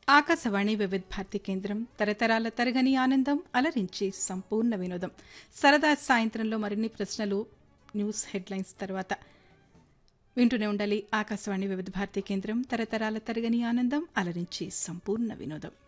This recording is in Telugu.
ఆకాశవాణి వివిధ భారతి కేంద్రం తరతరాల తరగని ఆనందం అలరించి సంపూర్ణ వినోదం. సరదా సాయంత్రంలో మరిన్ని ప్రశ్నలు న్యూస్ హెడ్లైన్స్ తర్వాత వింటూనే ఉండాలి. ఆకాశవాణి వివిధ భారతి కేంద్రం తరతరాల తరగని ఆనందం అలరించి సంపూర్ణ వినోదం.